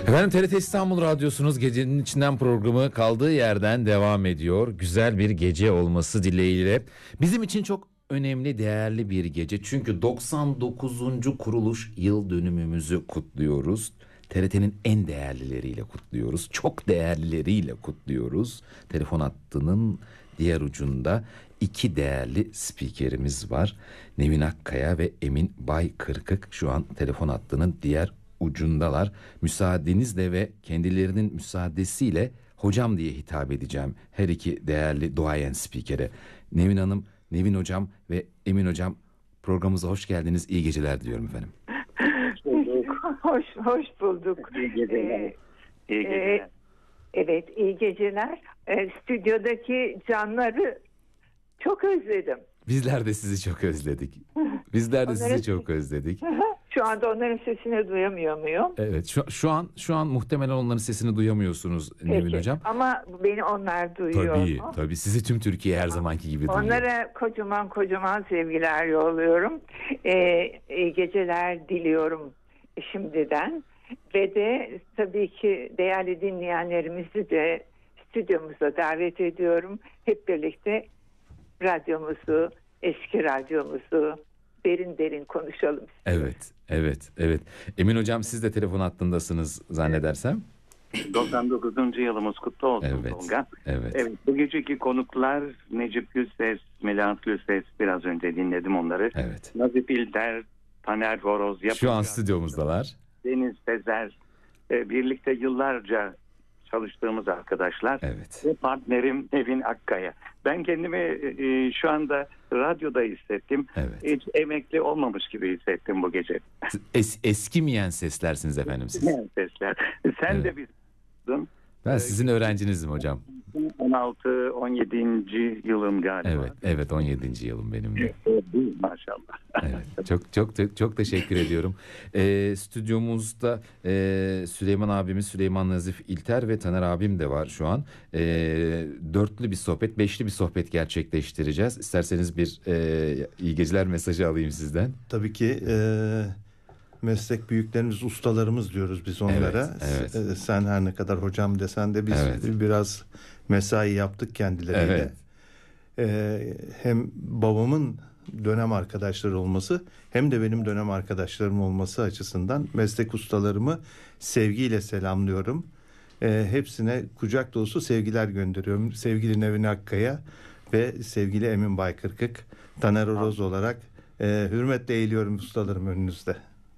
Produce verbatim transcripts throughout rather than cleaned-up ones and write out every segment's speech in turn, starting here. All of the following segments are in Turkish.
Efendim T R T İstanbul Radyosu'nuz Gecenin İçinden programı kaldığı yerden devam ediyor. Güzel bir gece olması dileğiyle. Bizim için çok önemli, değerli bir gece. Çünkü doksan dokuzuncu kuruluş yıl dönümümüzü kutluyoruz. T R T'nin en değerlileriyle kutluyoruz. Çok değerlileriyle kutluyoruz. Telefon hattının diğer ucunda iki değerli spikerimiz var. Nevin Akkaya ve Emin Baykırkık şu an telefon hattının diğer ucundalar. Müsaadenizle ve kendilerinin müsaadesiyle hocam diye hitap edeceğim her iki değerli duayen spikere. Nevin Hanım, Nevin Hocam ve Emin Hocam, programımıza hoş geldiniz. İyi geceler diliyorum efendim. hoş, hoş bulduk. İyi geceler. Ee, iyi geceler. E, evet, iyi geceler. E, stüdyodaki canları çok özledim. Bizler de sizi çok özledik. Bizler de sizi çok özledik. Şu anda onların sesini duyamıyor muyum? Evet, şu, şu an şu an muhtemelen onların sesini duyamıyorsunuz Nevin Peki. Hocam. Ama beni onlar duyuyor Tabii, mu? tabii. Sizi tüm Türkiye her zamanki gibi duyuyor. Onlara kocaman kocaman sevgiler yolluyorum. Ee, iyi geceler diliyorum şimdiden. Ve de tabii ki değerli dinleyenlerimizi de stüdyomuza davet ediyorum. Hep birlikte radyomuzu, eski radyomuzu derin derin konuşalım. Evet, evet, evet. Emin Hocam, siz de telefon hattındasınız zannedersem. doksan dokuzuncu yılımız kutlu olsun Evet, Tolga. evet. Evet, bu geceki konuklar Necip Gülses, Melahat Gülses, biraz önce dinledim onları. Evet. Nazif İlter, Taner Horoz, Şu an stüdyomuzdalar. Deniz Sezer, e, birlikte yıllarca çalıştığımız arkadaşlar. Evet. Ve partnerim Nevin Akkaya. Ben kendimi e, şu anda radyoda hissettim. Evet. Hiç emekli olmamış gibi hissettim bu gece. Es, eskimeyen seslersiniz efendim siz. Sesler. Sen Evet. de bir Ben sizin öğrencinizim hocam. on altı on yedinci yılım galiba. Evet, evet on yedinci yılım benim de. Maşallah. Evet, çok çok çok çok teşekkür ediyorum. Ee, stüdyomuzda e, Süleyman abimiz, Süleyman Nazif İlter ve Taner abim de var şu an. Ee, dörtlü bir sohbet, beşli bir sohbet gerçekleştireceğiz. İsterseniz bir e, iyi geceler mesajı alayım sizden. Tabii ki e, meslek büyüklerimiz, ustalarımız diyoruz biz onlara. Evet, evet. S- Sen her ne kadar hocam desen de biz Evet. biraz mesai yaptık kendileriyle. Evet. E, hem babamın dönem arkadaşları olması hem de benim dönem arkadaşlarım olması açısından meslek ustalarımı sevgiyle selamlıyorum. E, hepsine kucak dolusu sevgiler gönderiyorum. Sevgili Nevin Akkaya ve sevgili Emin Baykırkık, Taner Oroz olarak e, hürmetle eğiliyorum ustalarım önünüzde.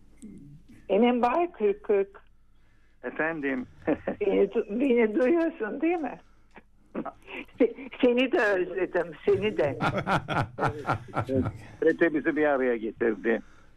Emin Baykırkık, Efendim. beni, du- beni duyuyorsun değil mi? Se- Seni de özledim, seni de. T R T bizi bir araya getirdi.